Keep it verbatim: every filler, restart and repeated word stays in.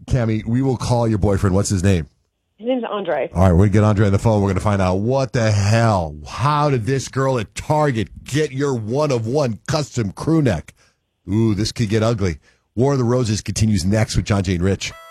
Cammie, we will call your boyfriend. What's his name? His name's Andre. All right, we're going to get Andre on the phone. We're going to find out what the hell. How did this girl at Target get your one-of-one custom crew neck? Ooh, this could get ugly. War of the Roses continues next with John, Jay, and Rich.